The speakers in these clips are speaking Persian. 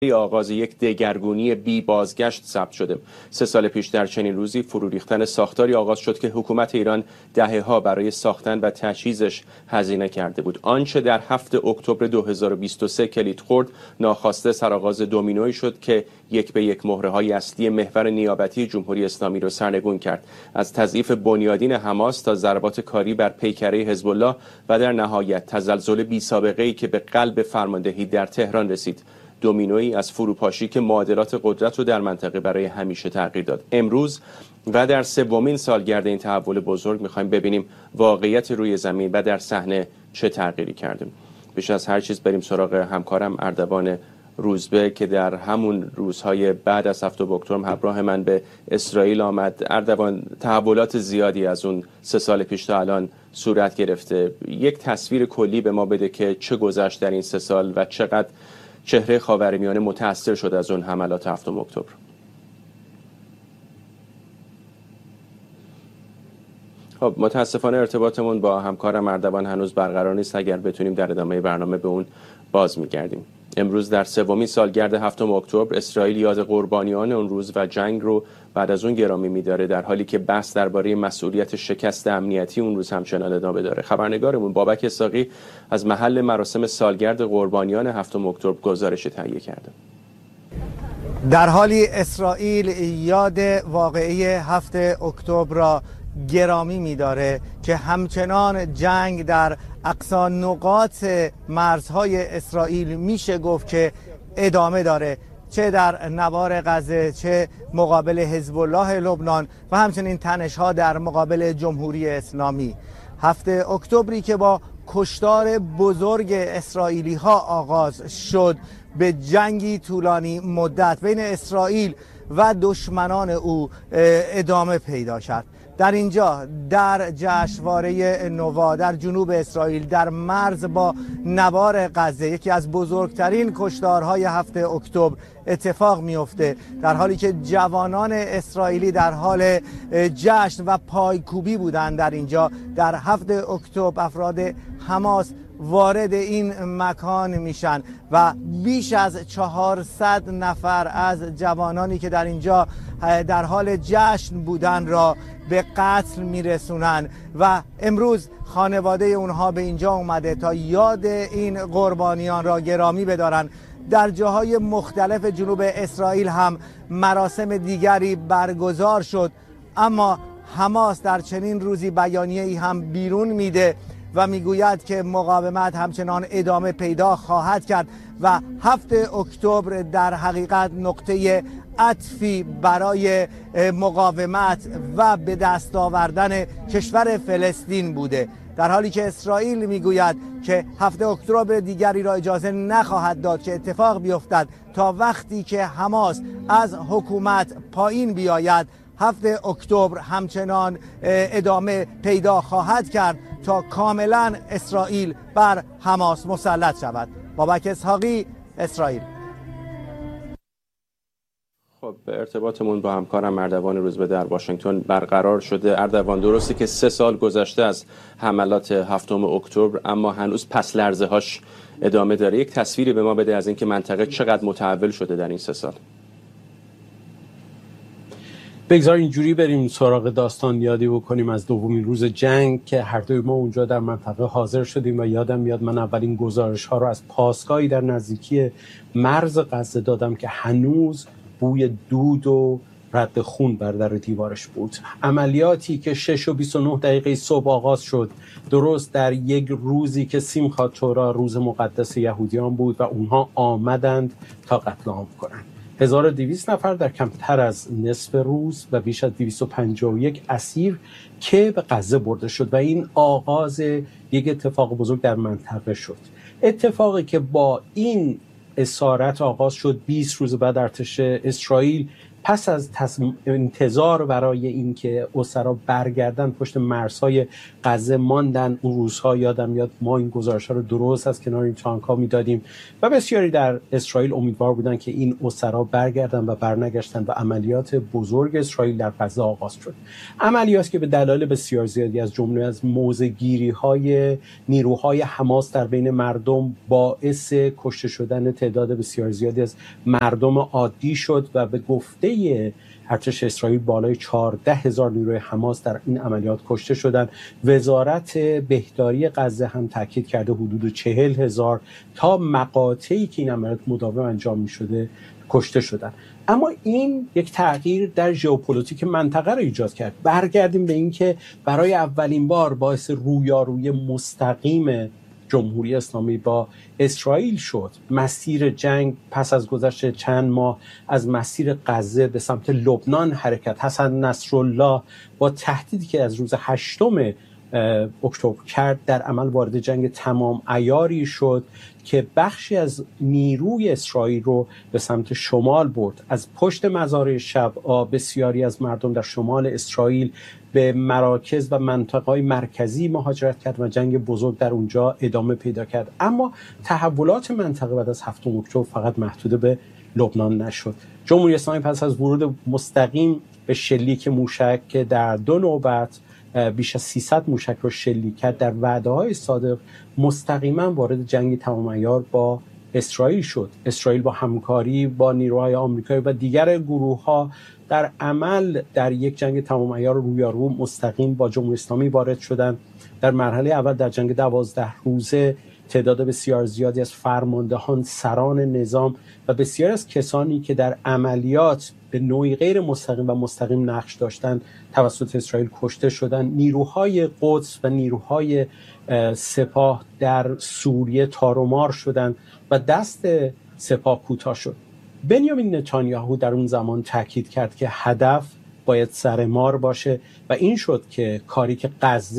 آغاز یک دگرگونی بی بازگشت ثبت شده. 3 سال پیش در چنین روزی فرو ریختن ساختاری آغاز شد که حکومت ایران دهه‌ها برای ساختن و تجهیزش هزینه کرده بود. آنچه در 7 اکتبر 2023 کلید خورد، ناخواسته سرآغاز دومینویی شد که یک به یک مهره‌های اصلی محور نیابتی جمهوری اسلامی را سرنگون کرد. از تضعیف بنیادین حماس تا ضربات کاری بر پیکره حزب الله و در نهایت تزلزل بی‌سابقه‌ای که به قلب فرماندهی در تهران رسید. دومینویی از فروپاشی که معادلات قدرت رو در منطقه برای همیشه تغییر داد. امروز و در 3مین سالگرد این تحول بزرگ می‌خوایم ببینیم واقعیت روی زمین و در صحنه چه تغییری کرده. بیش از هر چیز بریم سراغ همکارم اردوان روزبه که در همون روزهای بعد از 7 اکتبر همراه من به اسرائیل آمد. اردوان، تحولات زیادی از اون 3 سال پیش تا الان صورت گرفته. یک تصویر کلی به ما بده که چه گذشت در این 3 سال و چقدر چهره خاورمیانه متأثر شد از اون حملات 7 اکتبر. خب متاسفانه ارتباطمون با همکارم اردوان هنوز برقرار نیست. اگر بتونیم در ادامه برنامه به اون باز می‌گردیم. امروز در 3مین سالگرد 7 اکتبر اسرائیل یاد قربانیان اون روز و جنگ رو بعد از اون گرامی می‌داره، در حالی که بحث درباره مسئولیت شکست امنیتی اون روز همچنان ادامه داره. خبرنگارمون بابک اسحاقی از محل مراسم سالگرد قربانیان 7 اکتبر گزارش تهیه کرده. در حالی اسرائیل یاد واقعه 7 اکتبر را گرامی می‌داره که همچنان جنگ در اقصا نقاط مرزهای اسرائیل میشه گفت که ادامه داره، چه در نوار غزه، چه مقابل حزب الله لبنان و همچنین تنش‌ها در مقابل جمهوری اسلامی. 7 اکتبری که با کشتار بزرگ اسرائیلی ها آغاز شد، به جنگی طولانی مدت بین اسرائیل و دشمنان او ادامه پیدا کرد. در اینجا در جشنواره نووا در جنوب اسرائیل در مرز با نوار غزه یکی از بزرگترین کشتارهای 7 اکتبر اتفاق میفته، در حالی که جوانان اسرائیلی در حال جشن و پایکوبی بودند. در اینجا در 7 اکتبر افراد حماس وارد این مکان میشن و بیش از 400 نفر از جوانانی که در اینجا در حال جشن بودن را به قتل میرسونن و امروز خانواده اونها به اینجا اومده تا یاد این قربانیان را گرامی بدارن. در جاهای مختلف جنوب اسرائیل هم مراسم دیگری برگزار شد، اما حماس در چنین روزی بیانیه‌ای هم بیرون میده و میگوید که مقاومت همچنان ادامه پیدا خواهد کرد و 7 اکتبر در حقیقت نقطه عطفی برای مقاومت و به دست آوردن کشور فلسطین بوده، در حالی که اسرائیل میگوید که 7 اکتبر دیگری را اجازه نخواهد داد که اتفاق بیفتد تا وقتی که حماس از حکومت پایین بیاید. 7 اکتبر همچنان ادامه پیدا خواهد کرد تا کاملا اسرائیل بر حماس مسلط شود. بابک اسحاقی، اسرائیل. خب ارتباطمون با همکارم اردوان روزبه در واشنگتن برقرار شده. اردوان، درسته که 3 سال گذشته از حملات 7 اکتبر، اما هنوز پس لرزه هاش ادامه داره. یک تصویری به ما بده از اینکه منطقه چقدر متحول شده در این 3 سال. بگذار اینجوری بریم سراغ داستان یادی بکنیم از دومین روز جنگ که هر دوی ما اونجا در منطقه حاضر شدیم و یادم میاد من اولین گزارش ها رو از پاسگاهی در نزدیکی مرز غزه دادم که هنوز بوی دود و رد خون بر در دیوارش بود. عملیاتی که 6:29 صبح آغاز شد، درست در یک روزی که سیمخات تورا روز مقدس یهودیان بود و اونها آمدند تا قتل عام کنند. 1200 نفر در کمتر از نصف روز و بیش از 251 اسیر که به غزه برده شد و این آغاز یک اتفاق بزرگ در منطقه شد. اتفاقی که با این اسارت آغاز شد 20 روز بعد ارتش اسرائیل پس از انتظار برای اینکه اسرا برگردن پشت مرزهای غزه ماندن. اون روزها یادم میاد ما این گزارش‌ها رو درست از کنار این تانک‌ها میدادیم و بسیاری در اسرائیل امیدوار بودن که این اسرا برگردن و برنگشتن و عملیات بزرگ اسرائیل در غزه آغاز شد. عملیاتی که به دلایل بسیار زیادی از جمله از موضع‌گیری‌های نیروهای حماس در بین مردم باعث کشته شدن تعداد بسیار زیادی از مردم عادی شد و به گفته ارتش اسرائیل بالای 14,000 نیروی حماس در این عملیات کشته شدند. وزارت بهداری غزه هم تاکید کرده حدود 40,000 تا مقاطعی که این عملیات مداوم انجام می‌شده کشته شدند. اما این یک تغییر در ژئوپلیتیک منطقه را ایجاد کرد. برگردیم به این که برای اولین بار باعث رویارویی مستقیم جمهوری اسلامی با اسرائیل شد. مسیر جنگ پس از گذشت چند ماه از مسیر غزه به سمت لبنان حرکت. حسن نصرالله با تهدیدی که از روز 8 اکتبر کرد در عمل وارد جنگ تمام عیاری شد که بخشی از نیروی اسرائیل رو به سمت شمال برد. از پشت مزارع شبعا بسیاری از مردم در شمال اسرائیل به مراکز و منطقه‌های مرکزی مهاجرت کرد و جنگ بزرگ در اونجا ادامه پیدا کرد. اما تحولات منطقه بعد از 7 اکتبر فقط محدود به لبنان نشد. جمهوری اسلامی پس از ورود مستقیم به شلیک موشک که در 2 نوبت بیش از 300 موشک رو شلیک کرد در وعده‌های صادق، مستقیما وارد جنگ تمام عیار با اسرائیل شد. اسرائیل با همکاری با نیروهای آمریکایی و دیگر گروه‌ها در عمل در یک جنگ تمام عیار رویارو مستقیم با جمهوری اسلامی وارد شدند. در مرحله اول در جنگ 12 روزه تعداد بسیار زیادی از فرماندهان، سران نظام و بسیار از کسانی که در عملیات به نوعی غیر مستقیم و مستقیم نقش داشتند توسط اسرائیل کشته شدند. نیروهای قدس و نیروهای سپاه در سوریه تار و مار شدند و دست سپاه کوتاه شد. بنیامین نتانیاهو در اون زمان تاکید کرد که هدف باید سرمار باشه و این شد که کاری که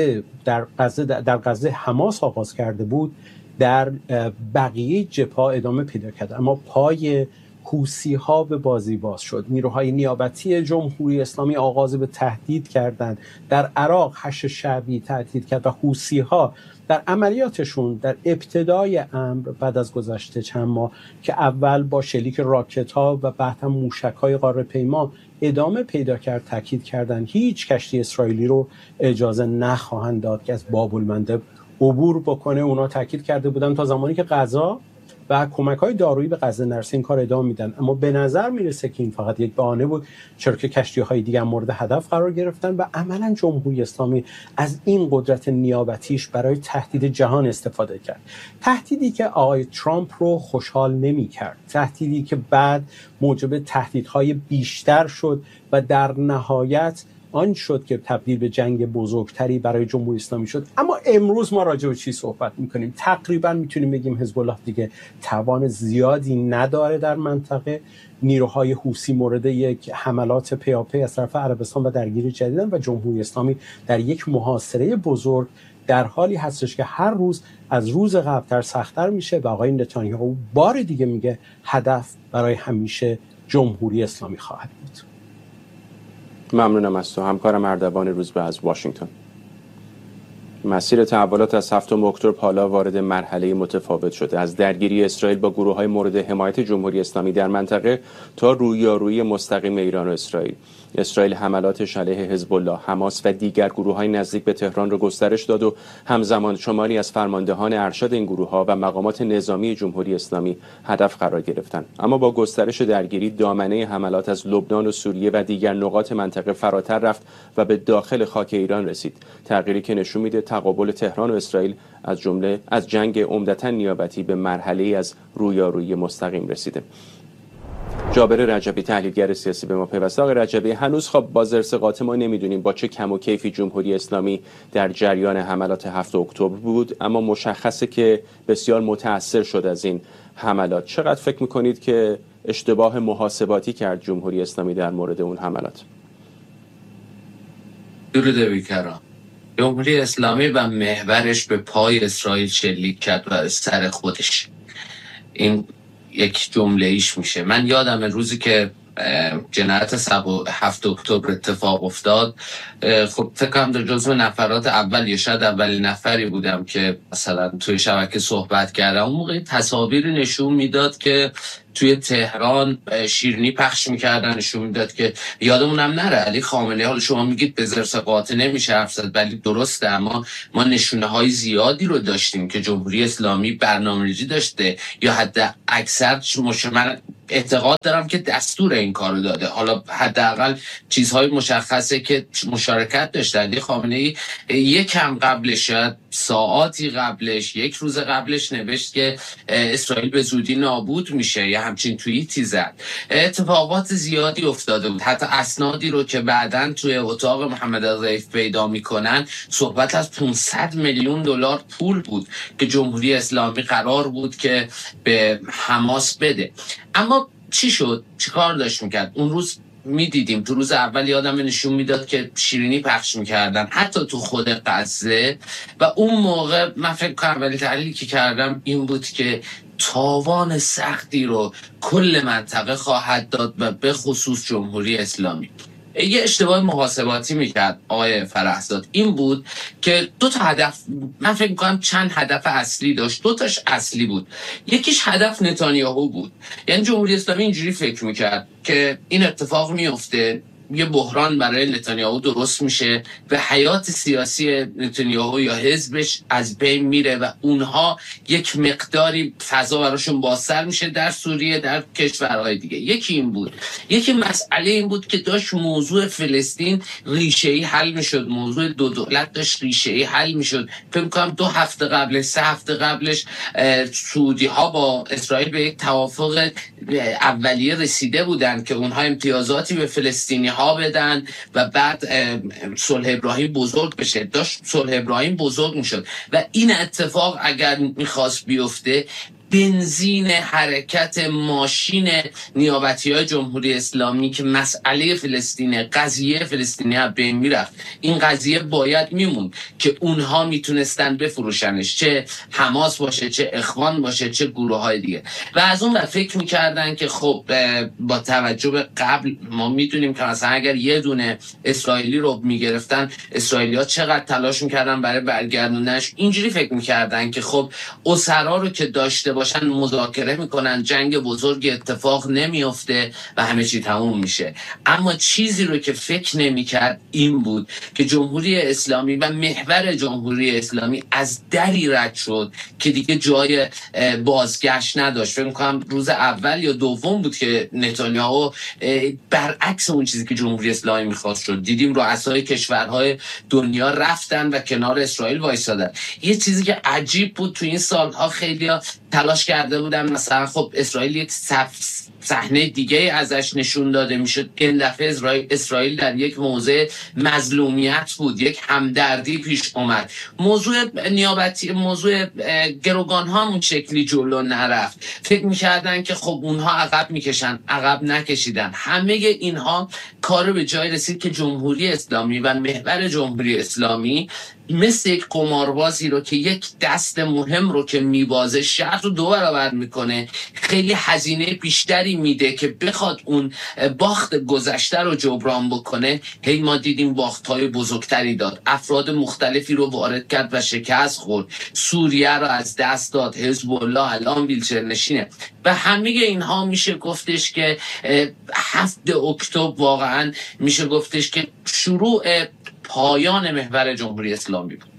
در غزه حماس آغاز کرده بود در بقیه جبهه‌ها ادامه پیدا کرد. اما پای حوثی‌ها به بازی باز شد. نیروهای نیابتی جمهوری اسلامی آغاز به تهدید کردند. در عراق حشد شعبی تهدید کرد و حوثی‌ها در عملیاتشون در ابتدای امر بعد از گذشت چند ماه که اول با شلیک راکت‌ها و بعد هم موشک‌های قاره پیما ادامه پیدا کرد تاکید کردند هیچ کشتی اسرائیلی رو اجازه نخواهند داد که از باب المندب عبور بکنه. اونا تاکید کرده بودن تا زمانی که غذا و کمک‌های دارویی به غزه نرسه این کار ادامه میدن. اما به نظر میرسه که این فقط یک بهانه بود، چرا که کشتی‌های دیگر مورد هدف قرار گرفتن و عملاً جمهوری اسلامی از این قدرت نیابتیش برای تهدید جهان استفاده کرد. تهدیدی که آقای ترامپ رو خوشحال نمی‌کرد، تهدیدی که بعد موجب تهدیدهای بیشتر شد و در نهایت آن شد که تبدیل به جنگ بزرگتری برای جمهوری اسلامی شد. اما امروز ما راجع به چی صحبت میکنیم؟ تقریبا میتونیم بگیم حزب الله دیگه توان زیادی نداره در منطقه. نیروهای حوثی مورد یک حملات پیاپی از طرف عربستان و درگیری جدیدن و جمهوری اسلامی در یک محاصره بزرگ در حالی هستش که هر روز از روز قبلتر سخت‌تر میشه و آقای نتانیاهو بار دیگه میگه هدف برای همیشه جمهوری اسلامی خواهد بود. ممنونم از تو همکارم اردوان روزبه از واشنگتن. مسیر تحولات از 7 اکتبر حالا وارد مرحله متفاوت شده، از درگیری اسرائیل با گروه‌های مورد حمایت جمهوری اسلامی در منطقه تا رویارویی مستقیم ایران و اسرائیل. اسرائیل حملاتش علیه حزب الله، حماس و دیگر گروه‌های نزدیک به تهران را گسترش داد و همزمان شماری از فرماندهان ارشد این گروه‌ها و مقامات نظامی جمهوری اسلامی هدف قرار گرفتند. اما با گسترش درگیری دامنه حملات از لبنان و سوریه و دیگر نقاط منطقه فراتر رفت و به داخل خاک ایران رسید. تغییری که نشون میده تقابل تهران و اسرائیل از جنگ عمدتاً نیابتی به مرحله از رویارویی مستقیم رسیده. جابر رجبی تحلیلگر سیاسی به ما پیوسته. آقای رجبی، هنوز خب با زرس قاطع ما نمیدونیم با چه کم و کیفی جمهوری اسلامی در جریان حملات 7 اکتبر بود، اما مشخصه که بسیار متأثر شد از این حملات. چقدر فکر میکنید که اشتباه محاسباتی کرد جمهوری اسلامی در مورد اون حملات؟ درود بیکران. جمهوری اسلامی و محورش به پای اسرائیل شلیک کرد و سر خودش. این یک جمله ایش میشه. من یادم روزی که جنایت 7 اکتبر اتفاق افتاد، خب فکر کنم در جزو نفرات اول یا شاید اولین نفری بودم که مثلا توی شبکه صحبت کردم. اون موقع تصاویری نشون میداد که توی تهران شیرینی پخش میکردن، نشون میداد که یادمونم نره علی خامنه‌ای، حالا شما میگید به زرس قاطع نمیشه حرف زد ولی درسته، اما ما نشونه های زیادی رو داشتیم که جمهوری اسلامی برنامه‌ریزی داشته یا حتی اکثر من اعتقاد دارم که دستور این کارو داده. حالا حداقل چیزهای مشخصه که مشارکت داشته. علی خامنه‌ای یکم قبلش، شاید ساعاتی قبلش، یک روز قبلش نوشت که اسرائیل به زودی نابود میشه یا همچین توییتی زد. اتفاقات زیادی افتاده بود، حتی اسنادی رو که بعداً توی اتاق محمد ضیف پیدا میکنن صحبت از 500 میلیون دلار پول بود که جمهوری اسلامی قرار بود که به حماس بده. اما چی شد؟ چی کار داشت میکرد؟ اون روز میدیدیم، تو روز اول یادم نشون میداد که شیرینی پخش میکردن حتی تو خود غزه، و اون موقع من فکر کنم اولی تحلیلی که کردم این بود که تاوان سختی رو کل منطقه خواهد داد و به خصوص جمهوری اسلامی. یه اشتباه محاسباتی میکرد آقای فرحزاد، این بود که دو تا هدف، من فکر میکنم چند هدف اصلی داشت، دو تاش اصلی بود. یکیش هدف نتانیاهو بود، یعنی جمهوری اسلامی اینجوری فکر میکرد که این اتفاق میفته، یه بحران برای نتانیاهو درست میشه و حیات سیاسی نتانیاهو یا حزبش از بین میره و اونها یک مقداری فضا براشون بازتر میشه در سوریه، در کشورهای دیگه. یکی این بود. یکی مسئله این بود که داشت موضوع فلسطین ریشه‌ای حل میشد، موضوع دو دولت داشت ریشه‌ای حل میشد. فکر می‌کنم 2 هفته قبلش، 3 هفته قبلش سعودی ها با اسرائیل به یک توافق اولیه رسیده بودن که اونها امتیازاتی به فلسطینی ها بدن و بعد صلح ابراهیم بزرگ بشه. داشت صلح ابراهیم بزرگ میشد و این اتفاق اگر میخواست بیفته، بنزین حرکت ماشین نیابتی‌های جمهوری اسلامی که مسئله فلسطین، قضیه فلسطینی ها بین میرفت. این قضیه باید میموند که اونها میتونستن بفروشنش، چه حماس باشه، چه اخوان باشه، چه گروه های دیگه. و از اون فکر میکردن که خب با توجه به قبل ما میدونیم که مثلا اگر یه دونه اسرائیلی رو میگرفتن، اسرائیلی‌ها چقدر تلاش میکردن برای برگردوندنش. اینجوری فکر میکردن که خب اسرا رو که داشته باشن مذاکره میکنن، جنگ بزرگی اتفاق نمیفته و همه چی تموم میشه. اما چیزی رو که فکر نمیکرد این بود که جمهوری اسلامی و محور جمهوری اسلامی از دری رد شد که دیگه جای بازگشت نداشت. فکر میکنم روز اول یا دوم بود که نتانیاهو برعکس اون چیزی که جمهوری اسلامی میخواست شد. دیدیم رؤسای کشورهای دنیا رفتن و کنار اسرائیل وایسادن. یه چیزی که عجیب بود تو این سالها، خیلی تلاش کرده بودن مثلا خب اسرائیل یک صحنه دیگه ازش نشون داده میشد. این دفعه اسرائیل در یک موضع مظلومیت بود، یک همدردی پیش اومد. موضوع نیابتی، موضوع گروگان ها اون شکلی جلو نرفت. فکر میکردن که خب اونها عقب میکشن، عقب نکشیدن. همه اینها کار به جای رسید که جمهوری اسلامی و محور جمهوری اسلامی مثل یک قماربازی رو که یک دست مهم رو که میبازه شرط رو 2 برابر میکنه، خیلی هزینه بیشتری میده که بخواد اون باخت گذشته رو جبران بکنه. هی ما دیدیم باخت‌های بزرگتری داد، افراد مختلفی رو وارد کرد و شکست خورد، سوریه رو از دست داد، حزب الله الان ویلچر نشینه. و همه اینها میشه گفتش که 7 اکتبر واقعا میشه گفتش که شروع پایان محور جمهوری اسلامی بود.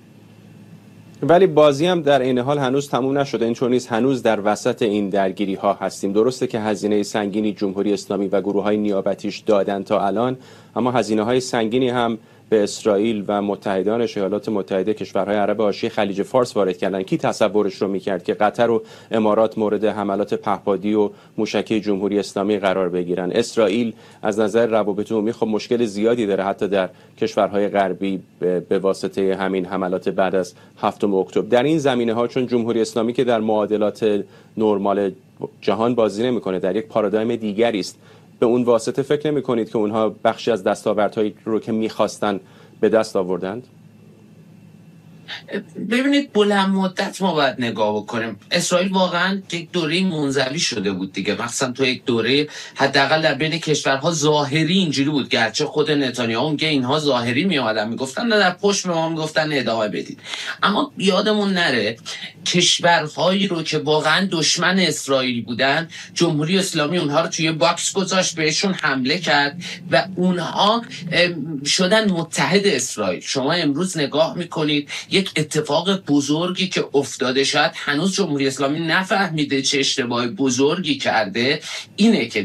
ولی بازی هم در این حال هنوز تموم نشده. این چون نیست، هنوز در وسط این درگیری ها هستیم. درسته که هزینه سنگینی جمهوری اسلامی و گروه های نیابتیش دادن تا الان، اما هزینه های سنگینی هم به اسرائیل و متحدانش، ایالات متحده، کشورهای عرب حاشیه خلیج فارس وارد کردن. کی تصورش رو میکرد که قطر و امارات مورد حملات پهپادی و موشکی جمهوری اسلامی قرار بگیرن؟ اسرائیل از نظر روابط عمومی خب مشکل زیادی داره، حتی در کشورهای غربی به واسطه همین حملات بعد از 7 اکتبر. در این زمینه ها چون جمهوری اسلامی که در معادلات نرمال جهان بازی نمیکنه، در یک پارادایم دیگری است، به اون واسطه فکر نمی کنید که اونها بخشی از دستاوردهایی رو که میخواستن به دست آوردند؟ ببینید بلند مدت ما باید نگاه بکنیم. اسرائیل واقعا یک دوره منزوی شده بود دیگه، مثلا تو یک دوره حداقل در بین کشورها ظاهری اینجوری بود، گرچه خود نتانیاهو میگه اینها ظاهری میآمدن میگفتن نه، در پشت به ما میگفتن ادامه بدید. اما یادمون نره کشورهایی رو که واقعا دشمن اسرائیل بودن، جمهوری اسلامی اونها رو توی باکس گذاشت، بهشون حمله کرد و اونها شدن متحد اسرائیل. شما امروز نگاه میکنید یک اتفاق بزرگی که افتاده، شاید هنوز جمهوری اسلامی نفهمیده چه اشتباه بزرگی کرده، اینه که